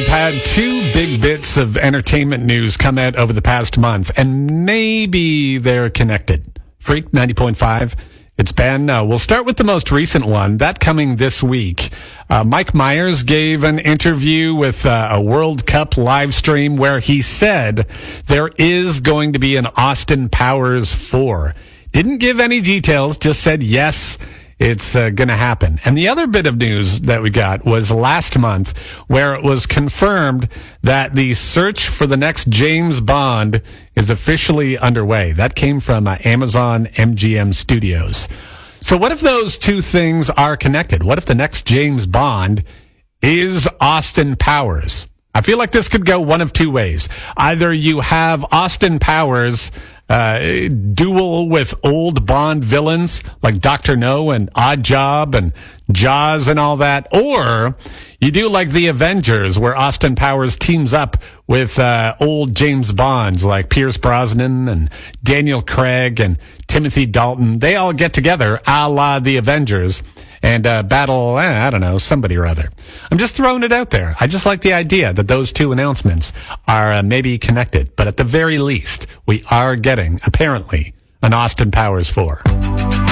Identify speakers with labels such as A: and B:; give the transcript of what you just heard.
A: had two big bits of entertainment news come out over the past month, and maybe they're connected. Freak 90.5. It's Ben. We'll start with the most recent one. That coming this week. Mike Myers gave an interview with a World Cup live stream where he said there is going to be an Austin Powers 4. Didn't give any details, just said yes, it's going to happen. And the other bit of news that we got was last month where it was confirmed that the search for the next James Bond is officially underway. That came from Amazon MGM Studios. So what if those two things are connected? What if the next James Bond is Austin Powers? I feel like this could go one of two ways. Either you have Austin Powers duel with old Bond villains like Dr. No and Odd Job and Jaws and all that, or you do like the Avengers where Austin Powers teams up with old James Bonds like Pierce Brosnan and Daniel Craig and Timothy Dalton. They all get together a la the Avengers and battle, I don't know, somebody or other. I'm just throwing it out there. I just like the idea that those two announcements are maybe connected. But at the very least, we are getting, apparently, an Austin Powers 4.